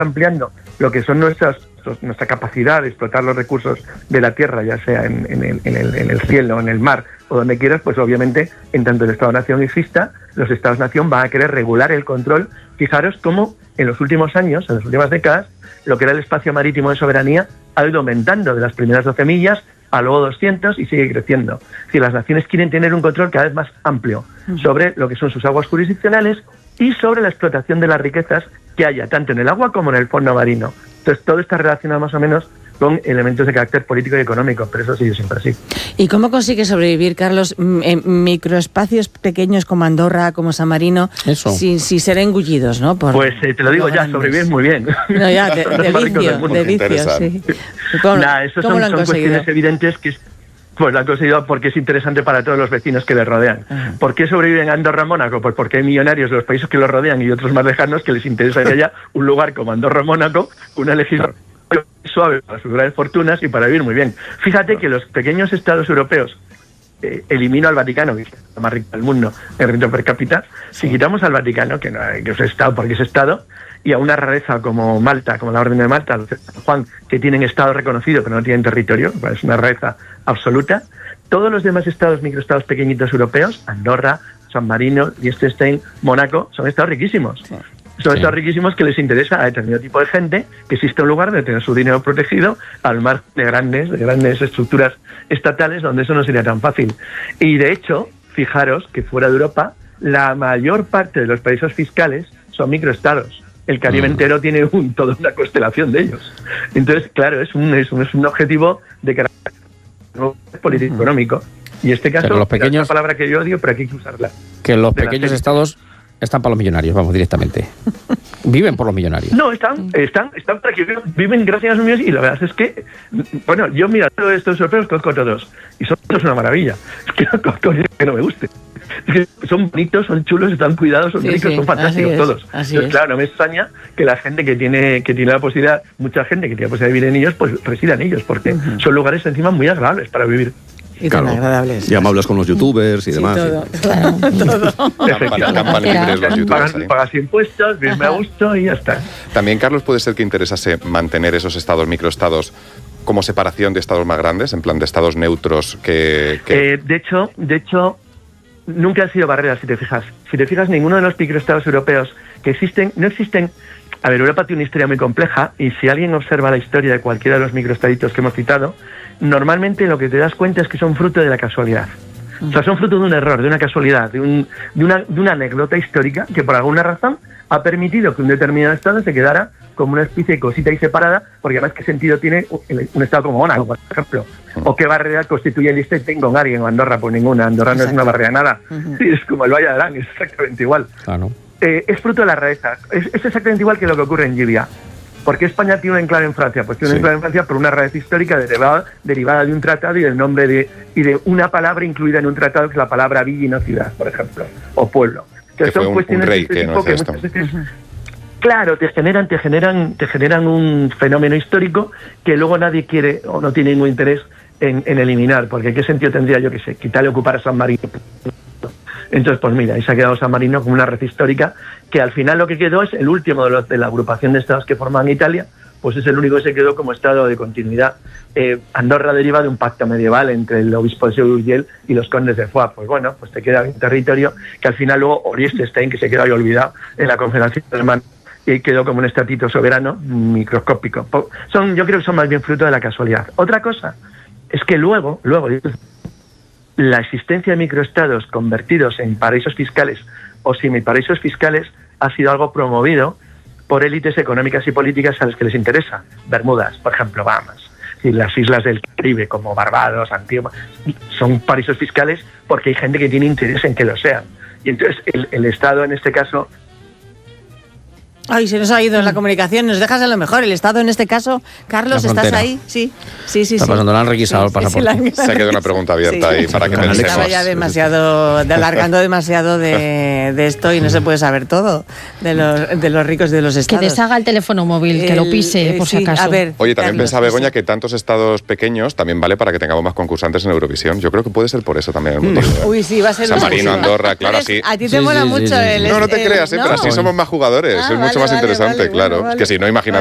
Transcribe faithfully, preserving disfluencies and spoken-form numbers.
ampliando lo que son nuestras nuestra capacidad de explotar los recursos de la tierra, ya sea en, en, el, en, el, en el cielo, en el mar o donde quieras, pues obviamente en tanto el Estado-Nación exista, los Estados-Nación van a querer regular el control. Fijaros cómo en los últimos años, en las últimas décadas, lo que era el espacio marítimo de soberanía ha ido aumentando de las primeras doce millas a luego doscientos y sigue creciendo. Es decir, las naciones quieren tener un control cada vez más amplio sobre lo que son sus aguas jurisdiccionales y sobre la explotación de las riquezas que haya, tanto en el agua como en el fondo marino. Entonces, todo está relacionado más o menos con elementos de carácter político y económico, pero eso sigue siempre así. ¿Y cómo consigue sobrevivir, Carlos, en microespacios pequeños como Andorra, como San Marino, sin, sin ser engullidos, ¿no? Por, pues eh, te lo digo ya, sobrevives muy bien. No, ya, de, de vicio, de vicio, sí. ¿Cómo, nah, eso ¿cómo son, lo han son cuestiones evidentes que pues lo han conseguido porque es interesante para todos los vecinos que les rodean. Uh-huh. ¿Por qué sobreviven Andorra, Mónaco? Pues porque hay millonarios de los países que los rodean y otros más lejanos que les interesa que haya un lugar como Andorra, Mónaco, una legislación suave para sus grandes fortunas y para vivir muy bien. Fíjate que los pequeños estados europeos, eh, elimino al Vaticano, que es el más rico del mundo en renta per cápita, sí. Si quitamos al Vaticano, que no que es estado porque es estado, y a una rareza como Malta, como la Orden de Malta, los de San Juan, que tienen estado reconocido pero no tienen territorio, pues es una rareza absoluta, todos los demás estados, microestados pequeñitos europeos, Andorra, San Marino, Liechtenstein, Mónaco, son estados riquísimos. Sí. Son sí. estados riquísimos que les interesa a determinado tipo de gente que existe un lugar de tener su dinero protegido al margen de grandes, de grandes estructuras estatales donde eso no sería tan fácil. Y de hecho, fijaros que fuera de Europa, la mayor parte de los paraísos fiscales son microestados. El Caribe mm. entero tiene un, toda una constelación de ellos. Entonces, claro, es un, es un, es un objetivo de carácter político-económico. Y en este caso, los pequeños, es una palabra que yo odio, pero aquí hay que usarla. Que los pequeños estados están para los millonarios, vamos, directamente. Viven por los millonarios. No, están, están, están para que viven gracias a los millonarios y la verdad es que, bueno, yo mira, todos estos europeos conozco todos y son todos una maravilla. Es que no conozco que no me guste. Es que son bonitos, son chulos, están cuidados, son sí, ricos, sí, son fantásticos todos. Entonces, claro, no me extraña que la gente que tiene que tiene la posibilidad, mucha gente que tiene la posibilidad de vivir en ellos, pues resida en ellos, porque uh-huh. son lugares encima muy agradables para vivir. Y claro, tan agradables. Y amables con los youtubers y sí, demás. Todo, sí. Claro, todo. Pagas, pagas impuestos, vives a gusto y ya está. También, Carlos, puede ser que interesase mantener esos estados, microestados, como separación de estados más grandes, en plan de estados neutros que... que... Eh, de hecho, de hecho, nunca han sido barreras, si te fijas. Si te fijas, ninguno de los microestados europeos que existen, no existen... A ver, Europa tiene una historia muy compleja y si alguien observa la historia de cualquiera de los microestaditos que hemos citado, normalmente lo que te das cuenta es que son fruto de la casualidad. Uh-huh. O sea, son fruto de un error, de una casualidad, de, un, de, una, de una anécdota histórica que por alguna razón ha permitido que un determinado estado se quedara como una especie de cosita ahí separada, porque además qué sentido tiene un, un estado como Mónaco, por ejemplo, uh-huh. o qué barrera constituye el Liechtenstein con Arién o Andorra, pues ninguna. Andorra Exacto. no es una barrera nada. Uh-huh. Sí, es como el Valle de Arán, es exactamente igual. Claro. Eh, es fruto de la rareza. Es, es exactamente igual que lo que ocurre en Libia. ¿Por qué España tiene un enclave en Francia? Pues tiene sí. un enclave en Francia por una rareza histórica derivada, derivada de un tratado y del nombre de y de una palabra incluida en un tratado, que es la palabra villa y no ciudad, por ejemplo, o pueblo. Entonces, que son un, cuestiones un rey de este tipo que, no que muchas veces, claro, te generan, te generan, te generan un fenómeno histórico que luego nadie quiere o no tiene ningún interés en, en eliminar, porque ¿qué sentido tendría, yo que sé, quitarle ocupar a San Marino? Entonces, pues mira, ahí se ha quedado San Marino como una red histórica que al final lo que quedó es el último de, los, de la agrupación de estados que forman Italia, pues es el único que se quedó como estado de continuidad. Eh, Andorra deriva de un pacto medieval entre el obispo de Seurgell y los condes de Foix. Pues bueno, pues te queda un territorio que al final luego Liechtenstein, que se quedó ahí olvidado en la Confederación Alemana, y quedó como un estatito soberano microscópico. Son, yo creo que son más bien fruto de la casualidad. Otra cosa es que luego, luego la existencia de microestados convertidos en paraísos fiscales o semiparaísos fiscales ha sido algo promovido por élites económicas y políticas a las que les interesa. Bermudas, por ejemplo, Bahamas, y las islas del Caribe como Barbados, Antigua, son paraísos fiscales porque hay gente que tiene interés en que lo sean. Y entonces el, el Estado, en este caso... Ay, se nos ha ido la comunicación, nos dejas a lo mejor. El Estado en este caso, Carlos, ¿estás ahí? Sí, sí, sí. Está pasando, sí. le han requisado sí, el pasaporte. Sí, sí, se ha quedado una pregunta abierta sí, ahí sí, para sí, que pensemos. Estaba ya demasiado, de alargando demasiado de, de esto y no se puede saber todo de los, de los ricos de los estados. Que deshaga el teléfono móvil, el, que lo pise, por sí, si acaso. A ver, Oye, también Carlos, pensaba, Begoña, sí. que tantos estados pequeños también vale para que tengamos más concursantes en Eurovisión. Yo creo que puede ser por eso también el motivo. Uy, sí, va a ser San Marino, Andorra, claro, así. A ti te mola mucho el... No, no te creas, pero así somos más jugadores, es mucho más vale, interesante, vale, claro. bueno, vale. Es que si no, imagínate.